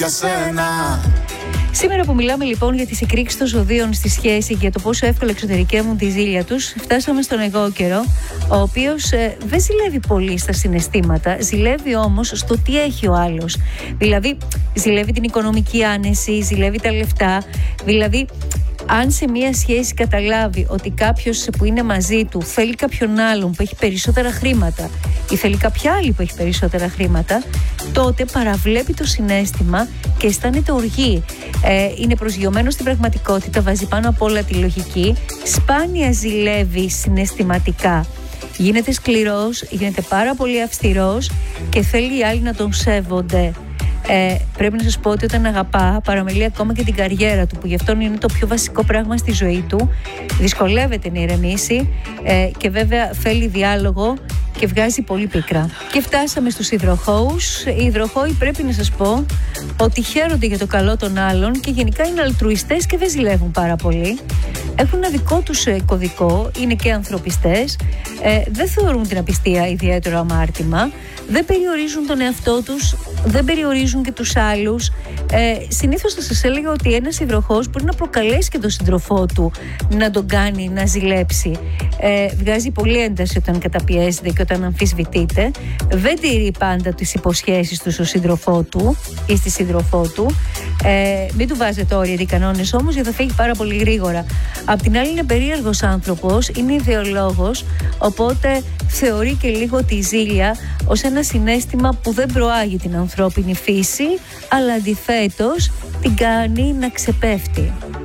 για σένα. Σήμερα που μιλάμε λοιπόν για τις εκρήξεις των ζωδίων στη σχέση και για το πόσο εύκολα εξωτερικεύουν τη ζήλια τους, φτάσαμε στον εγώ καιρό, ο οποίος δεν ζηλεύει πολύ στα συναισθήματα, ζηλεύει όμως στο τι έχει ο άλλος. Δηλαδή, ζηλεύει την οικονομική άνεση, ζηλεύει τα λεφτά, δηλαδή. Αν σε μία σχέση καταλάβει ότι κάποιος που είναι μαζί του θέλει κάποιον άλλον που έχει περισσότερα χρήματα ή θέλει κάποια άλλη που έχει περισσότερα χρήματα, τότε παραβλέπει το συναίσθημα και αισθάνεται οργή. Είναι προσγειωμένο στην πραγματικότητα, βάζει πάνω απ' όλα τη λογική, σπάνια ζηλεύει συναισθηματικά. Γίνεται σκληρός, γίνεται πάρα πολύ αυστηρός και θέλει οι άλλοι να τον σέβονται. Πρέπει να σας πω ότι όταν αγαπά, παραμελεί ακόμα και την καριέρα του, που γι' αυτόν είναι το πιο βασικό πράγμα στη ζωή του. Δυσκολεύεται να ηρεμήσει και βέβαια θέλει διάλογο και βγάζει πολύ πίκρα. Και φτάσαμε στους υδροχόους. Οι υδροχόοι πρέπει να σας πω ότι χαίρονται για το καλό των άλλων και γενικά είναι αλτρουιστές και δεν ζηλεύουν πάρα πολύ. Έχουν ένα δικό τους κωδικό, είναι και ανθρωπιστές, δεν θεωρούν την απιστία ιδιαίτερο αμάρτημα, δεν περιορίζουν τον εαυτό τους, δεν περιορίζουν και τους άλλους. Συνήθως θα σας έλεγα ότι ένας υδροχόος μπορεί να προκαλέσει και τον σύντροφό του να τον κάνει να ζηλέψει. Βγάζει πολύ ένταση όταν καταπιέζεται και όταν αμφισβητείται. Δεν τηρεί πάντα τις υποσχέσεις του στο σύντροφό του ή στη σύντροφό του. Μην του βάζετε όρια ή κανόνες όμως, γιατί θα φύγει πάρα πολύ γρήγορα. Απ' την άλλη είναι περίεργος άνθρωπος, είναι ιδεολόγος, οπότε θεωρεί και λίγο τη ζήλια ως ένα συναίσθημα που δεν προάγει την ανθρώπινη φύση, αλλά αντιθέτως την κάνει να ξεπέφτει.